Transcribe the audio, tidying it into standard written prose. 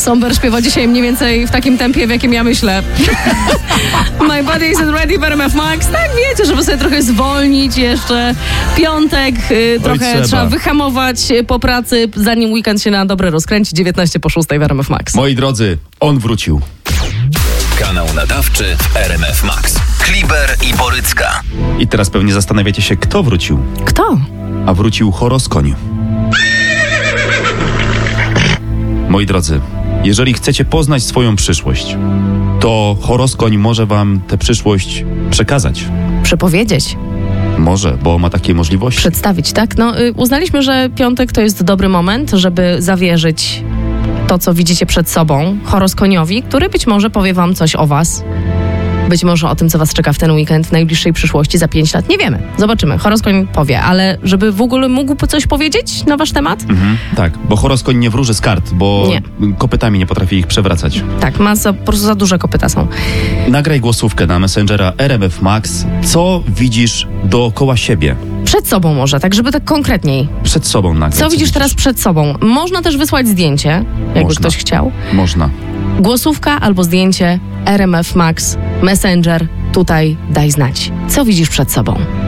Somber śpiewa dzisiaj mniej więcej w takim tempie, w jakim ja myślę. My body isn't ready, but MF Max. Tak, wiecie, żeby sobie trochę zwolnić jeszcze. Piątek, trochę trzeba wyhamować po pracy, zanim weekend się na dobre rozkręci. 19:06 w RMF Max. Moi drodzy, on wrócił. Kanał nadawczy w RMF Max. Kliber i Borycka. I teraz pewnie zastanawiacie się, kto wrócił. Kto? A wrócił Horoskoń. Moi drodzy, jeżeli chcecie poznać swoją przyszłość, to Horoskoń może wam tę przyszłość przekazać. Przepowiedzieć. Może, bo ma takie możliwości. Przedstawić, tak? No, uznaliśmy, że piątek to jest dobry moment, żeby zawierzyć to, co widzicie przed sobą Horoskoniowi, który być może powie wam coś o was. Być może o tym, co was czeka w ten weekend, w najbliższej przyszłości, za 5 lat. Nie wiemy. Zobaczymy. Horoskoń powie, ale żeby w ogóle mógł coś powiedzieć na wasz temat? Tak, bo Horoskoń nie wróży z kart, bo kopytami nie potrafi ich przewracać. Tak, po prostu za duże kopyta są. Nagraj głosówkę na Messengera RMF Max. Co widzisz dookoła siebie? Przed sobą może, tak żeby tak konkretniej. Przed sobą nagraj. Co widzisz teraz przed sobą? Można też wysłać zdjęcie, jakby ktoś chciał. Można. Głosówka albo zdjęcie RMF Max, Messenger, tutaj daj znać. Co widzisz przed sobą?